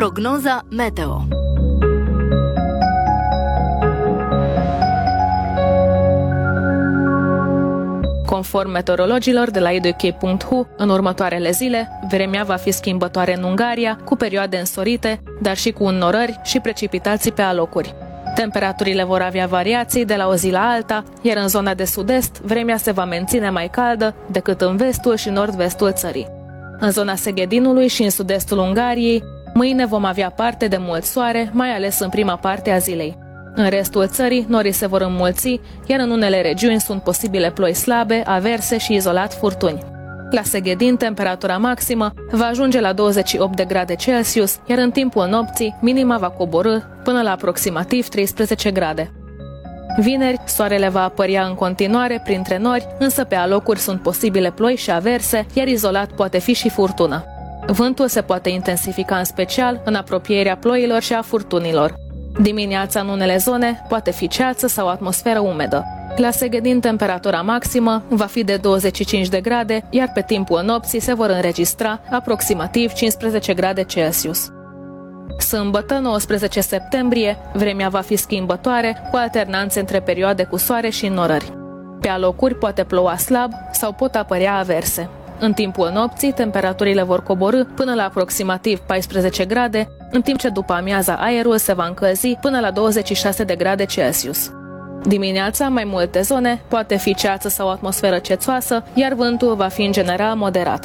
Prognoza meteo. Conform meteorologilor de la educate.hu, în următoarele zile, vremea va fi schimbătoare în Ungaria, cu perioade însorite, dar și cu înnorări și precipitații pe alocuri. Temperaturile vor avea variații de la o zi la alta, iar în zona de sud-est, vremea se va menține mai caldă decât în vestul și nord-vestul țării. În zona Seghedinului și în sud-estul Ungariei, mâine vom avea parte de mult soare, mai ales în prima parte a zilei. În restul țării, norii se vor înmulți, iar în unele regiuni sunt posibile ploi slabe, averse și izolat furtuni. La Seghedin, temperatura maximă va ajunge la 28 de grade Celsius, iar în timpul nopții, minima va coborî până la aproximativ 13 grade. Vineri, soarele va apărea în continuare printre nori, însă pe alocuri sunt posibile ploi și averse, iar izolat poate fi și furtună. Vântul se poate intensifica în special în apropierea ploilor și a furtunilor. Dimineața în unele zone poate fi ceață sau atmosferă umedă. La Seghedin temperatura maximă va fi de 25 de grade, iar pe timpul nopții se vor înregistra aproximativ 15 grade Celsius. Sâmbătă, 19 septembrie, vremea va fi schimbătoare, cu alternanțe între perioade cu soare și înnorări. Pe alocuri poate ploua slab sau pot apărea averse. În timpul nopții, temperaturile vor coborî până la aproximativ 14 grade, în timp ce după amiaza aerul se va încălzi până la 26 de grade Celsius. Dimineața, mai multe zone, poate fi ceață sau atmosferă cețoasă, iar vântul va fi în general moderat.